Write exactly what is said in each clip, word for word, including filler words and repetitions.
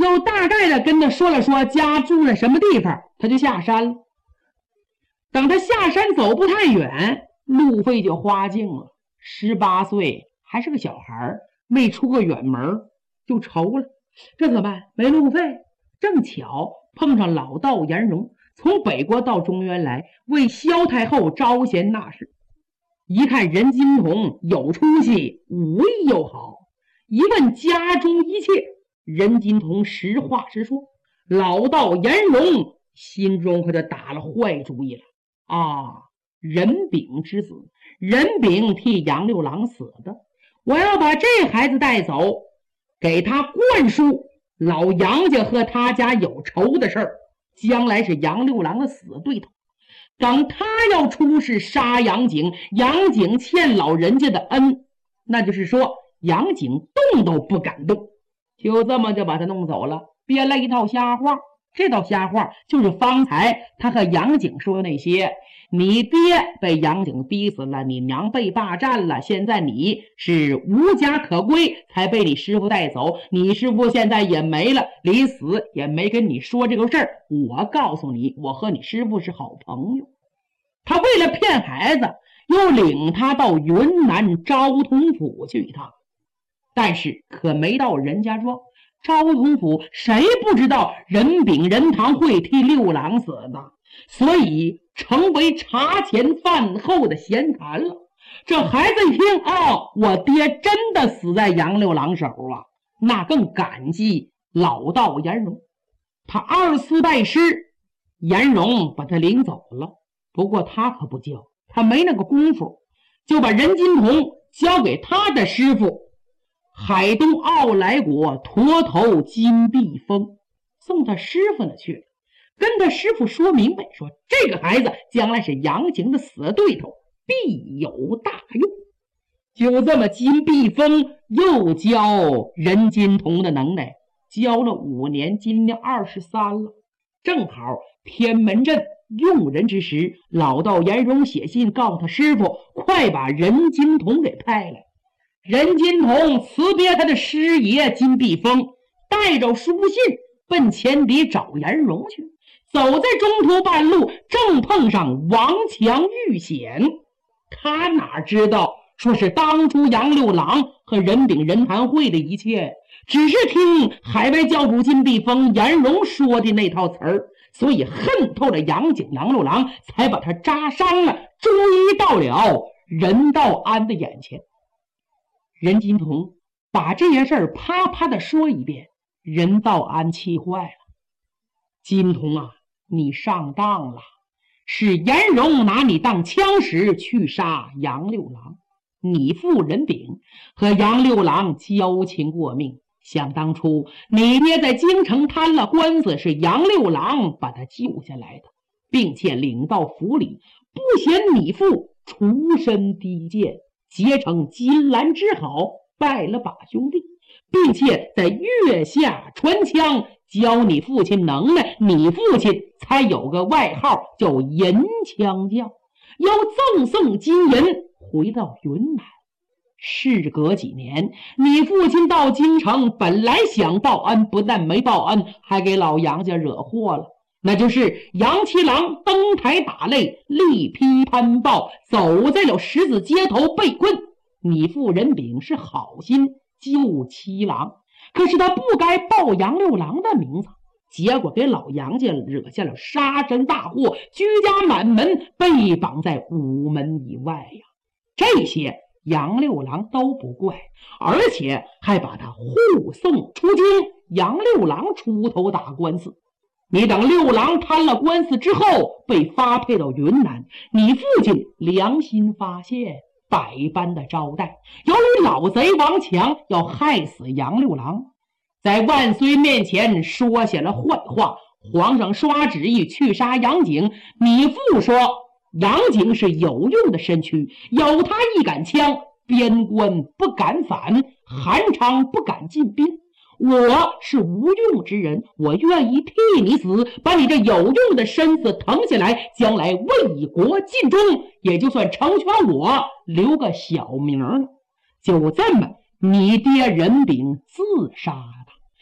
又大概的跟他说了说家住在什么地方，他就下山了。等他下山走不太远，路费就花尽了。十八岁还是个小孩，没出过远门就愁了，这怎么办？没路费。正巧碰上老道颜容从北国到中原来，为萧太后招贤纳士。一看任金童有出息，武艺又好，一问家中一切，任金童实话实说。老道颜容心中可就打了坏主意了啊！任炳之子，任炳替杨六郎死的，我要把这孩子带走，给他灌输老杨家和他家有仇的事儿，将来是杨六郎的死对头。等他要出事杀杨景，杨景欠老人家的恩，那就是说杨景动都不敢动。就这么就把他弄走了，编了一套瞎话。这套瞎话就是方才他和杨景说的那些，你爹被杨景逼死了，你娘被霸占了，现在你是无家可归，才被你师傅带走，你师傅现在也没了，临死也没跟你说这个事儿。我告诉你，我和你师傅是好朋友。他为了骗孩子，又领他到云南昭通府去一趟，但是可没到任家庄。昭通府谁不知道任炳任堂会替六郎死的，所以成为茶前饭后的闲谈了。这孩子一听，哦，我爹真的死在杨六郎手啊，那更感激老道颜容。他二次拜师，颜容把他领走了，不过他可不教，他没那个功夫，就把任金童交给他的师傅海东奥莱国驼头金碧峰，送他师傅呢去了，跟他师傅说明白，说这个孩子将来是杨景的死对头，必有大用。就这么金碧峰又教任金童的能耐，教了五年，今年二十三了，正好天门阵用人之时，老道颜容写信告诉他师傅，快把任金童给派来。任金童辞别他的师爷金碧峰，带着书信奔前敌找颜容去。走在中途半路，正碰上王强遇险。他哪知道说是当初杨六郎和任炳任谈会的一切，只是听海外教主金碧峰颜容说的那套词儿，所以恨透了杨景杨六郎，才把他扎伤了，终于到了任道安的眼前。任金童把这件事啪啪的说一遍，任道安气坏了。金童啊，你上当了，是颜容拿你当枪使去杀杨六郎。你父任炳和杨六郎交情过命，想当初你爹在京城摊了官司，是杨六郎把他救下来的，并且领到府里，不嫌你父出身低贱，结成金兰之好，拜了把兄弟，并且在月下传枪，教你父亲能耐，你父亲才有个外号叫银枪将，要赠送金银回到云南。事隔几年，你父亲到京城，本来想报恩，不但没报恩，还给老杨家惹祸了。那就是杨七郎登台打擂，力劈攀报，走在了十字街头被困。你父任炳是好心救七郎，可是他不该报杨六郎的名字，结果给老杨家惹下了杀身大祸，居家满门，被绑在午门以外呀。这些杨六郎都不怪，而且还把他护送出京，杨六郎出头打官司。你等六郎摊了官司之后，被发配到云南，你父亲良心发现，百般的招待。由于老贼王强要害死杨六郎，在万岁面前说下了坏话，皇上刷旨意去杀杨景。你父说杨景是有用的身躯，有他一杆枪，边关不敢反，韩昌不敢进兵。我是无用之人，我愿意替你死，把你这有用的身子腾下来，将来为国尽忠，也就算成全我，留个小名了。就这么，你爹任炳自杀了。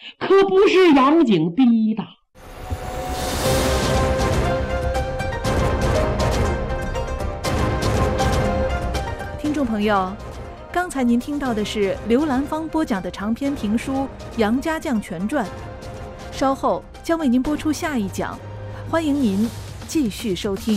可不是杨景逼的。 听众朋友，刚才您听到的是刘兰芳播讲的长篇评书《杨家将全传》，稍后将为您播出下一讲，欢迎您继续收听。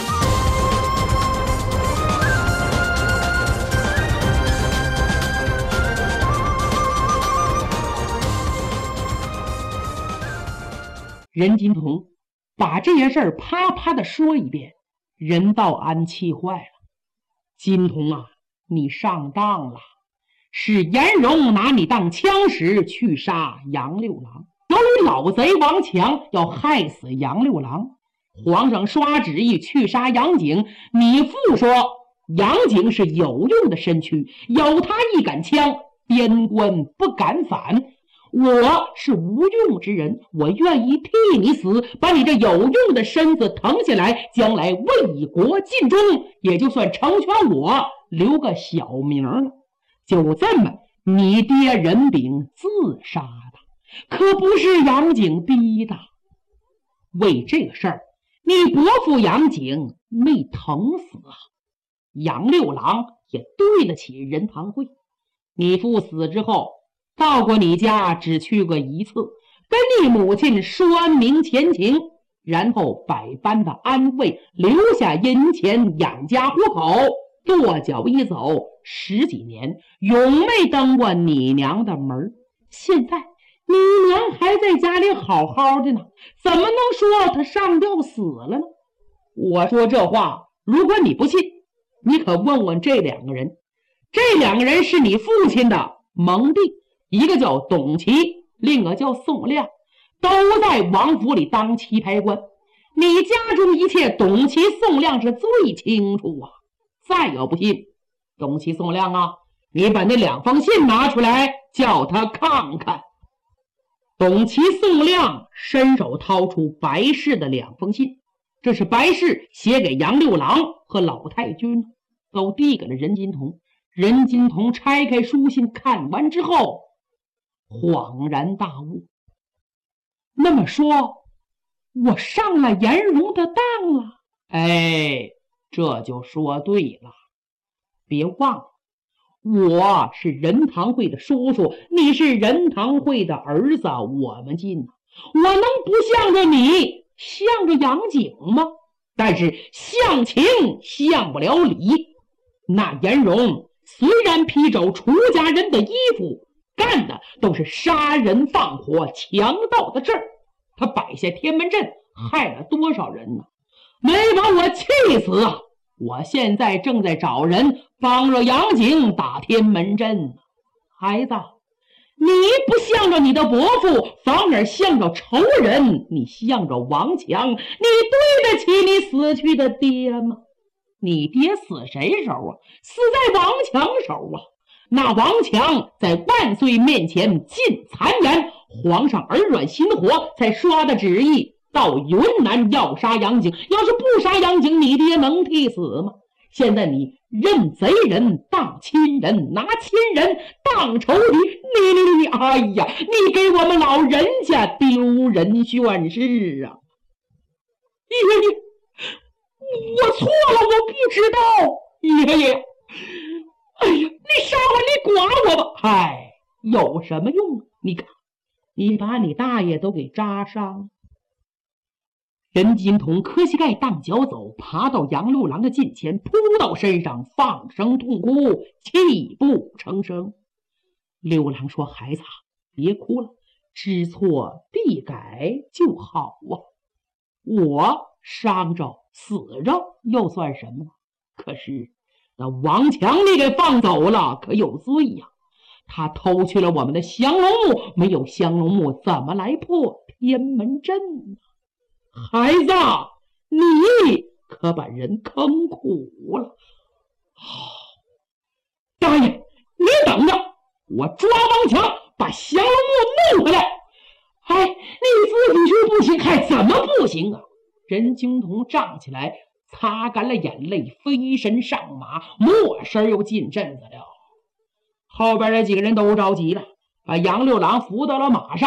任金童把这件事儿啪啪的说一遍，任道安气坏了。金童啊，你上当了，是颜荣拿你当枪使去杀杨六郎。由于老贼王强要害死杨六郎，皇上刷旨意去杀杨景，你父说杨景是有用的身躯，有他一杆枪，边关不敢反。我是无用之人，我愿意替你死，把你这有用的身子腾下来，将来为国尽忠，也就算成全我，留个小名了。就这么，你爹任炳自杀的，可不是杨景逼的。为这个事儿，你伯父杨景没疼死啊。杨六郎也对得起任堂会。你父死之后，到过你家只去过一次，跟你母亲说明前情，然后百般的安慰，留下银钱养家糊口，跺脚一走十几年，永没登过你娘的门。现在你娘还在家里好好的呢，怎么能说她上吊死了呢？我说这话，如果你不信，你可问问这两个人。这两个人是你父亲的盟弟，一个叫董琦，另一个叫宋亮，都在王府里当棋牌官。你家中一切，董琦、宋亮是最清楚啊。再有不信，董琦、宋亮啊，你把那两封信拿出来，叫他看看。董琦、宋亮伸手掏出白氏的两封信，这是白氏写给杨六郎和老太君，都递给了任金童。任金童拆开书信看完之后，恍然大悟。那么说，我上了颜荣的当了？哎，这就说对了。别忘了，我是任堂会的叔叔，你是任堂会的儿子，我们近，我能不向着你，向着杨景吗？但是向情向不了理。那颜荣虽然披着出家人的衣服，干的都是杀人放火强盗的事儿，他摆下天门阵，害了多少人呢？没把我气死啊！我现在正在找人帮着杨景打天门阵。孩子，你不向着你的伯父，反而向着仇人，你向着王强，你对得起你死去的爹吗？你爹死谁手啊？死在王强手啊！那王强在万岁面前进谗言，皇上耳软心火，才刷的旨意到云南要杀杨景。要是不杀杨景，你爹能替死吗？现在你认贼人当亲人，拿亲人当仇敌，你你你哎呀，你给我们老人家丢人宣誓啊！爷爷，我错了，我不知道。爷爷，哎呀，你杀我，你剐我吧！嗨，有什么用？你看，你把你大爷都给扎伤。任金童磕膝盖当脚走，爬到杨六郎的近前，扑到身上，放声痛哭，泣不成声。六郎说：“孩子，别哭了，知错必改就好啊。我伤着死着又算什么呢？可是那王强你给放走了，可有罪呀！他偷去了我们的降龙木，没有降龙木怎么来破天门阵呢？孩子，你可把人坑苦了。哦，大爷，你等着，我抓王强，把降龙木弄回来。哎，你自己说不行，还怎么不行啊？任金童站起来，擦干了眼泪，飞身上马，没事又进阵子了。后边这几个人都着急了，把杨六郎扶到了马上。